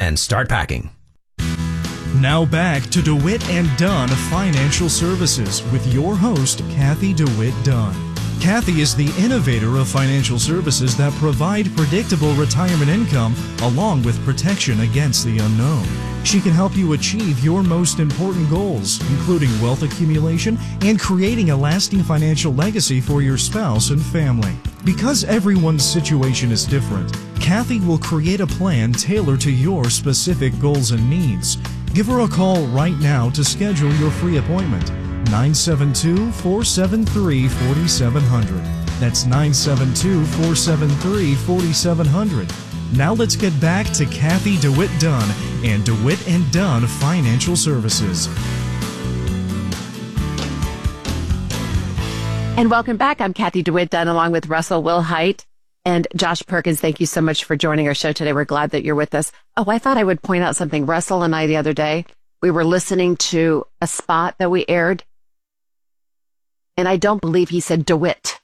and start packing. Now back to DeWitt and Dunn Financial Services with your host, Kathy DeWitt Dunn. Kathy is the innovator of financial services that provide predictable retirement income along with protection against the unknown. She can help you achieve your most important goals, including wealth accumulation and creating a lasting financial legacy for your spouse and family. Because everyone's situation is different, Kathy will create a plan tailored to your specific goals and needs. Give her a call right now to schedule your free appointment. 972-473-4700. That's 972-473-4700. Now let's get back to Kathy DeWitt Dunn and DeWitt and Dunn Financial Services. And welcome back. I'm Kathy DeWitt Dunn along with Russell Wilhite and Josh Perkins. Thank you so much for joining our show today. We're glad that you're with us. Oh, I thought I would point out something. Russell and I the other day, we were listening to a spot that we aired, and I don't believe he said DeWitt.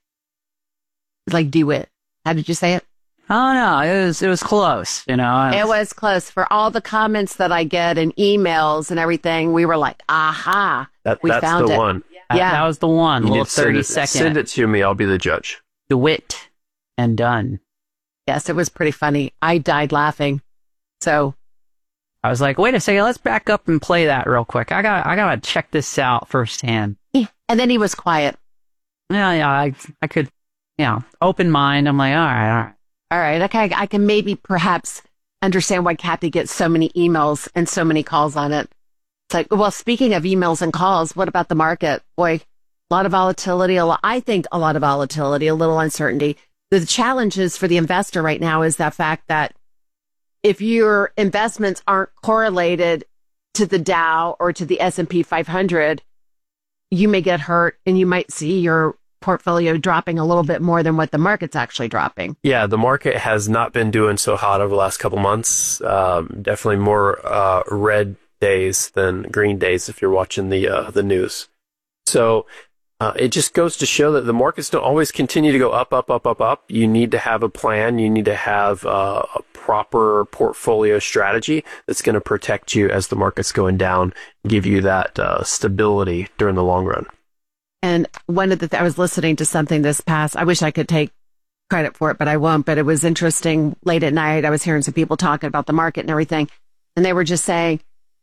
It's like DeWitt. How did you say it? Oh, no, it was close, you know. It was close. For all the comments that I get and emails and everything, we were like, aha, that's found the it. one. Yeah. That was the one. You Little need to 30-second. Send it to me. I'll be the judge. DeWitt and Dunn. Yes, it was pretty funny. I died laughing. So I was like, wait a second, let's back up and play that real quick. I gotta check this out firsthand. And then he was quiet. Yeah, I could, open mind. I'm like, all right. All right, okay, I can maybe perhaps understand why Kathy gets so many emails and so many calls on it. It's like, well, speaking of emails and calls, what about the market? Boy, a lot of volatility, I think a lot of volatility, a little uncertainty. The challenges for the investor right now is that fact that if your investments aren't correlated to the Dow or to the S&P 500, you may get hurt and you might see your portfolio dropping a little bit more than what the market's actually dropping. Yeah, the market has not been doing so hot over the last couple months. Definitely more red days than green days if you're watching the news. So it just goes to show that the markets don't always continue to go up, up, up, up, up. You need to have a plan. You need to have a proper portfolio strategy that's going to protect you as the market's going down, give you that stability during the long run. And one of the I was listening to something this past, I wish I could take credit for it, but I won't. But it was interesting. Late at night, I was hearing some people talking about the market and everything. And they were just saying,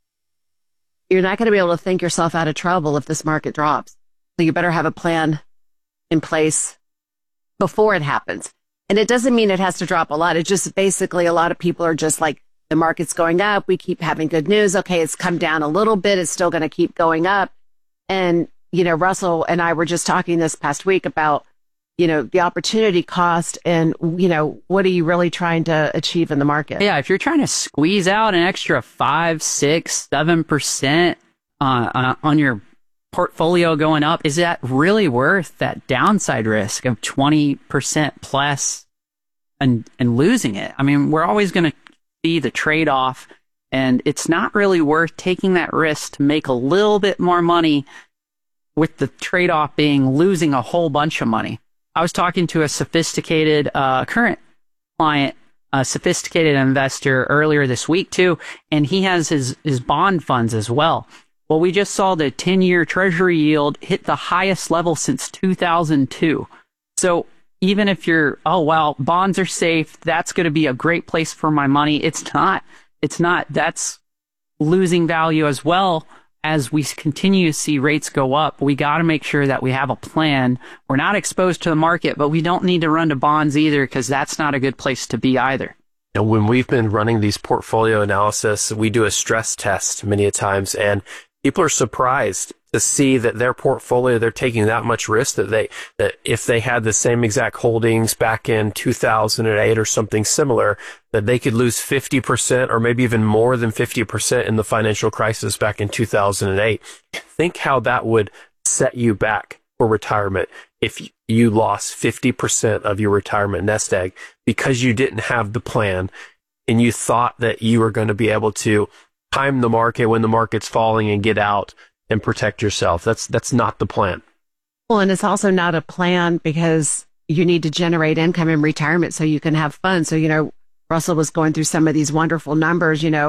you're not going to be able to think yourself out of trouble if this market drops. So you better have a plan in place before it happens. And it doesn't mean it has to drop a lot. It's just basically a lot of people are just like, the market's going up. We keep having good news. Okay, it's come down a little bit. It's still going to keep going up. And Russell and I were just talking this past week about, the opportunity cost and, what are you really trying to achieve in the market? Yeah, if you're trying to squeeze out an extra 5, 6, 7% on your portfolio going up, is that really worth that downside risk of 20% plus and losing it? I mean, we're always going to see the trade-off, and it's not really worth taking that risk to make a little bit more money with the trade-off being losing a whole bunch of money. I was talking to a sophisticated current client, a sophisticated investor earlier this week too, and he has his bond funds as well. Well, we just saw the 10-year Treasury yield hit the highest level since 2002. So even if you're, bonds are safe, that's going to be a great place for my money. It's not. That's losing value as well. As we continue to see rates go up, we got to make sure that we have a plan. We're not exposed to the market, but we don't need to run to bonds either, because that's not a good place to be either. And when we've been running these portfolio analysis, we do a stress test many a times, and people are surprised to see that their portfolio, they're taking that much risk that if they had the same exact holdings back in 2008 or something similar, that they could lose 50% or maybe even more than 50% in the financial crisis back in 2008. Think how that would set you back for retirement if you lost 50% of your retirement nest egg because you didn't have the plan and you thought that you were going to be able to time the market when the market's falling and get out and protect yourself. That's not the plan. Well, and it's also not a plan because you need to generate income in retirement so you can have fun. So, Russell was going through some of these wonderful numbers,